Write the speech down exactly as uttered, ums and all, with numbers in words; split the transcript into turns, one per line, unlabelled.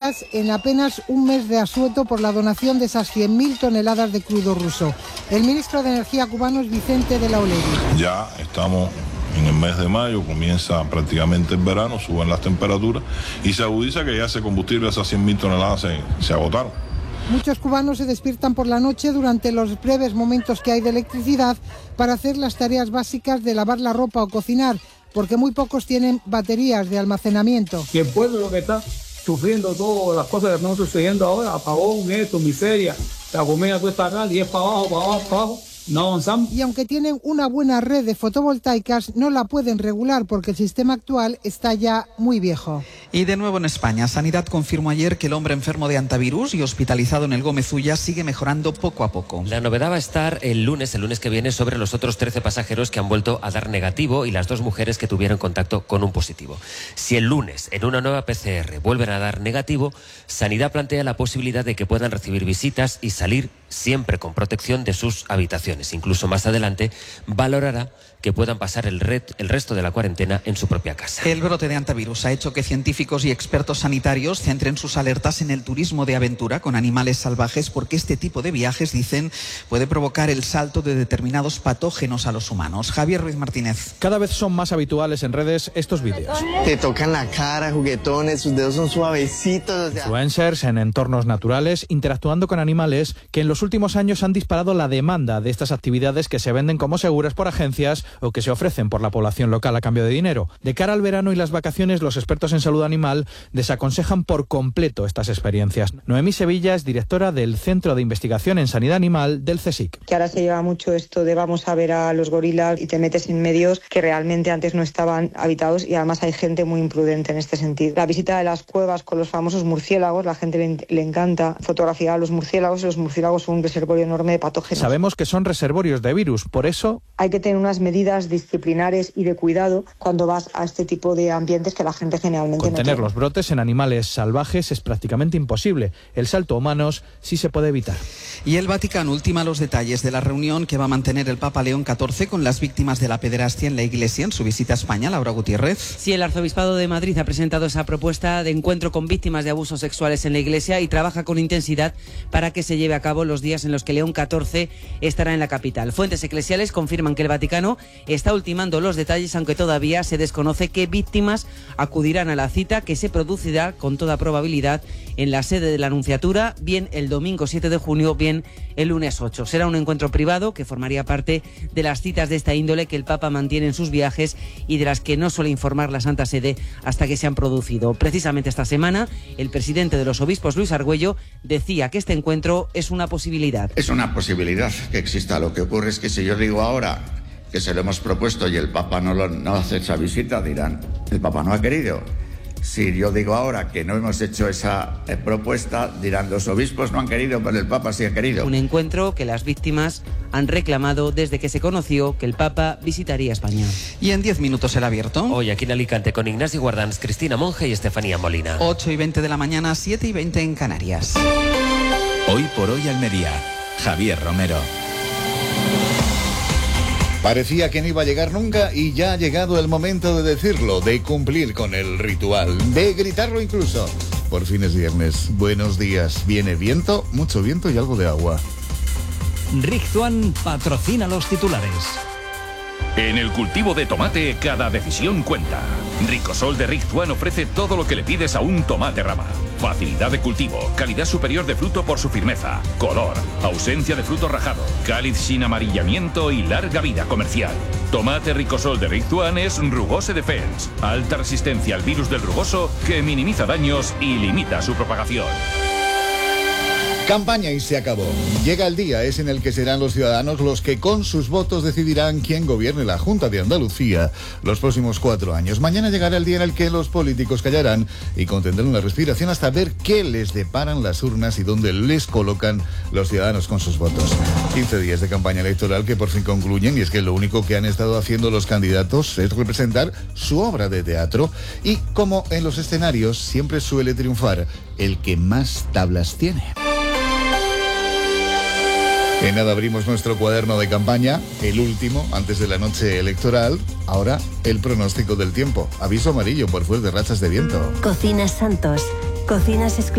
gas en apenas un mes de asueto por la donación de esas cien mil toneladas de crudo ruso. El ministro de Energía cubano es Vicente de la Oleri.
Ya estamos en el mes de mayo, comienza prácticamente el verano, suben las temperaturas y se agudiza que ya ese combustible, esas cien mil toneladas se, se agotaron.
Muchos cubanos se despiertan por la noche durante los breves momentos que hay de electricidad para hacer las tareas básicas de lavar la ropa o cocinar, porque muy pocos tienen baterías de almacenamiento.
Y el pueblo lo que está sufriendo todas las cosas que están sucediendo ahora, apagón, esto, miseria, la comida cuesta acá y es para abajo, para abajo, para abajo. No avanzamos.
Y aunque tienen una buena red de fotovoltaicas, no la pueden regular porque el sistema actual está ya muy viejo.
Y de nuevo en España, Sanidad confirmó ayer que el hombre enfermo de antivirus y hospitalizado en el Gómez Ulla sigue mejorando poco a poco.
La novedad va a estar el lunes, el lunes que viene, sobre los otros trece pasajeros que han vuelto a dar negativo y las dos mujeres que tuvieron contacto con un positivo. Si el lunes, en una nueva P C R, vuelven a dar negativo, Sanidad plantea la posibilidad de que puedan recibir visitas y salir siempre con protección de sus habitaciones. Incluso más adelante valorará que puedan pasar el, red, el resto de la cuarentena en su propia casa.
El brote de antivirus ha hecho que científicos y expertos sanitarios centren sus alertas en el turismo de aventura con animales salvajes, porque este tipo de viajes, dicen, puede provocar el salto de determinados patógenos a los humanos. Javier Ruiz Martínez.
Cada vez son más habituales en redes estos vídeos.
Te tocan la cara, juguetones, sus dedos son suavecitos. O sea...
Influencers en entornos naturales interactuando con animales que en los últimos años han disparado la demanda de estas actividades que se venden como seguras por agencias o que se ofrecen por la población local a cambio de dinero. De cara al verano y las vacaciones, los expertos en salud animal desaconsejan por completo estas experiencias. Noemí Sevilla es directora del Centro de Investigación en Sanidad Animal del CSIC.
Que ahora se lleva mucho esto de vamos a ver a los gorilas y te metes en medios que realmente antes no estaban habitados, y además hay gente muy imprudente en este sentido. La visita de las cuevas con los famosos murciélagos, la gente le, le encanta fotografiar a los murciélagos, y los murciélagos son un reservorio enorme de patógenos.
Sabemos que son reservorios de virus, por eso
hay que tener unas medidas disciplinares y de cuidado cuando vas a este tipo de ambientes que la gente generalmente
contener
no tiene.
Los brotes en animales salvajes es prácticamente imposible. El salto a humanos sí se puede evitar.
Y el Vaticano ultima los detalles de la reunión que va a mantener el Papa León catorce con las víctimas de la pederastia en la Iglesia en su visita a España. Laura Gutiérrez.
Sí, el Arzobispado de Madrid ha presentado esa propuesta de encuentro con víctimas de abusos sexuales en la Iglesia y trabaja con intensidad para que se lleve a cabo los días en los que León catorce estará en la capital. Fuentes eclesiales confirman que el Vaticano está ultimando los detalles, aunque todavía se desconoce qué víctimas acudirán a la cita, que se producirá con toda probabilidad en la sede de la Nunciatura, bien el domingo siete de junio, bien el lunes ocho. Será un encuentro privado que formaría parte de las citas de esta índole que el Papa mantiene en sus viajes y de las que no suele informar la Santa Sede hasta que se han producido. Precisamente esta semana, el presidente de los obispos, Luis Argüello, decía que este encuentro es una posibilidad.
Es una posibilidad que exista. Lo que ocurre es que si yo digo ahora que se lo hemos propuesto y el Papa no, lo, no hace esa visita, dirán, el Papa no ha querido. Si yo digo ahora que no hemos hecho esa eh, propuesta, dirán, los obispos no han querido, pero el Papa sí ha querido.
Un encuentro que las víctimas han reclamado desde que se conoció que el Papa visitaría España.
Y en diez minutos el abierto.
Hoy aquí en Alicante con Ignacio Guardans, Cristina Monge y Estefanía Molina.
ocho y veinte de la mañana, siete y veinte en Canarias.
Hoy por hoy Almería. Javier Romero.
Parecía que no iba a llegar nunca y ya ha llegado el momento de decirlo, de cumplir con el ritual, de gritarlo incluso. Por fin es viernes. Buenos días. Viene viento, mucho viento y algo de agua.
Rictuan patrocina los titulares.
En el cultivo de tomate, cada decisión cuenta. Ricosol de Rictuan ofrece todo lo que le pides a un tomate rama. Facilidad de cultivo, calidad superior de fruto por su firmeza, color, ausencia de fruto rajado, cáliz sin amarillamiento y larga vida comercial. Tomate Ricosol de Rictuan es Rugose Defense, alta resistencia al virus del rugoso que minimiza daños y limita su propagación.
Campaña y se acabó. Llega el día, es en el que serán los ciudadanos los que con sus votos decidirán quién gobierne la Junta de Andalucía los próximos cuatro años. Mañana llegará el día en el que los políticos callarán y contendrán la respiración hasta ver qué les deparan las urnas y dónde les colocan los ciudadanos con sus votos. quince días de campaña electoral que por fin concluyen, y es que lo único que han estado haciendo los candidatos es representar su obra de teatro. Y como en los escenarios siempre suele triunfar el que más tablas tiene. En nada abrimos nuestro cuaderno de campaña, el último antes de la noche electoral. Ahora el pronóstico del tiempo. Aviso amarillo por fuertes rachas de viento.
Cocinas Santos. Cocinas exclusivas.